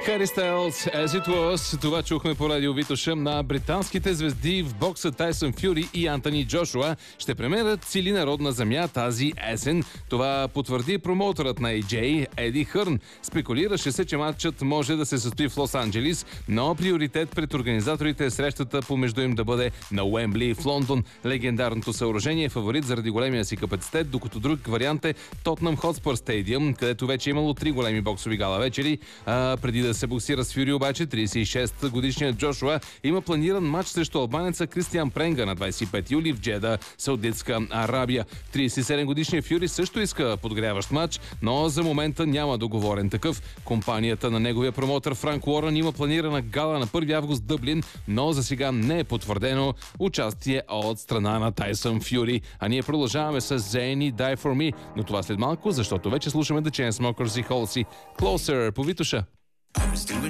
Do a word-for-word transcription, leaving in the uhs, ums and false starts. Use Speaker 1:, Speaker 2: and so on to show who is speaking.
Speaker 1: Harry Styles, As It Was. Това чухме по радио Витоша. На британските звезди в бокса Тайсън Фюри и Антони Джошуа ще премерят цели народна земя тази есен. Това потвърди промоутерът на Ей Джей Еди Хърн. Спекулираше се, че матчът може да се състои в Лос-Анджелис, но приоритет пред организаторите е срещата помежду им да бъде на Уембли в Лондон. Легендарното съоръжение е фаворит заради големия си капацитет, докато друг вариант е Тотнъм Хотспър Стадиум, където вече е имало три големи боксови гала вечери. А, преди да се боксира с Фюри обаче, тридесет и шест годишният Джошуа има планиран матч срещу албанеца Кристиан Пренга на двадесет и пети юли в Джеда, Саудитска Арабия. тридесет и седем годишният Фюри също иска подгряващ матч, но за момента няма договорен такъв. Компанията на неговия промотор Франк Уорън има планирана гала на първи август в Дъблин, но за сега не е потвърдено участие от страна на Тайсън Фюри. А ние продължаваме с Zayn и Die For Me, но това след малко, защото вече слушаме The Chainsmokers и Halsey. Closer по Витоша.
Speaker 2: I was doing